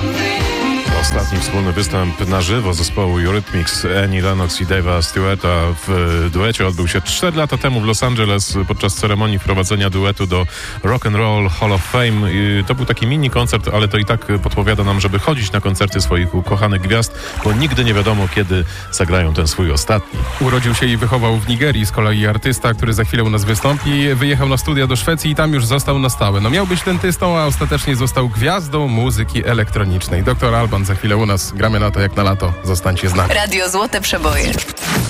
Ostatni wspólny występ na żywo zespołu Eurythmics, Annie Lennox i Dave'a Stewarta w duecie odbył się 4 lata temu w Los Angeles podczas ceremonii wprowadzenia duetu do Rock and Roll Hall of Fame. To był taki mini koncert, ale to i tak podpowiada nam, żeby chodzić na koncerty swoich ukochanych gwiazd, bo nigdy nie wiadomo, kiedy zagrają ten swój ostatni. Urodził się i wychował w Nigerii, z kolei artysta, który za chwilę u nas wystąpi, wyjechał na studia do Szwecji i tam już został na stałe. No miał być dentystą, a ostatecznie został gwiazdą muzyki elektronicznej. Dr. Alban za chwilę u nas. Gramy na to jak na lato. Zostańcie z nami. Radio Złote Przeboje.